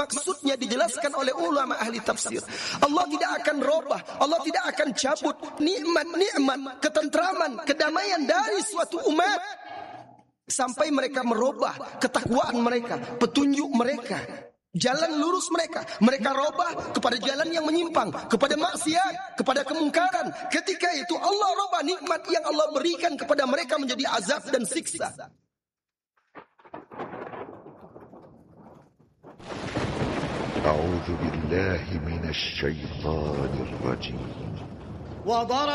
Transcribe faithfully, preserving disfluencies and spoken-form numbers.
Maksudnya dijelaskan oleh ulama ahli tafsir, Allah tidak akan robah, Allah tidak akan cabut nikmat-nikmat, ketentraman, kedamaian dari suatu umat sampai mereka merubah ketakwaan mereka, petunjuk mereka, jalan lurus mereka. Mereka robah kepada jalan yang menyimpang, kepada maksiat, kepada kemungkaran. Ketika itu Allah robah nikmat yang Allah berikan kepada mereka menjadi azab dan siksa. أعوذ بالله من الشيطان الرجيم.